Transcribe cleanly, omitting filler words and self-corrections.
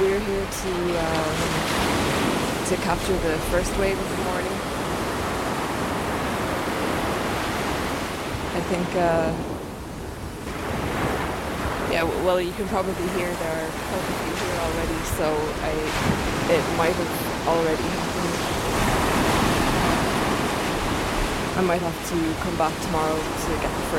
we're here to capture the first wave of the morning. I think, well, you can probably hear there are quite a few here already, so it might have already happened. I might have to come back tomorrow to get the first